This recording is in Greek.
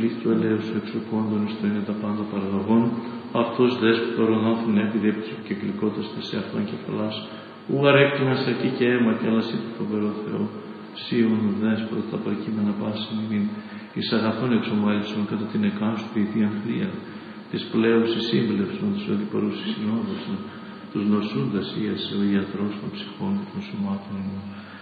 πλήθη του ελέους σου εξοκόντων εις το είναι τα πάντα παραγωγών, αυτός δέσποτο ρονόφων έπειδε επί της κυκλικότητας σε αυτόν κεφαλάς, ου αρέκτηνα σακή και αίμα και άλλαση του φοβερό Θεό, σίων δέσποτα τα προκείμενα πάση μην, εις αγαθών εξομάλισον κατά την εκάν σου ποιητίαν χρία, της πλέους εις σύμπλευσον, τους οδηπορούς εις συνόδωσον, τους νοσούντας ίασε ο ιατρός των ψυχών και των σωμάτων μου.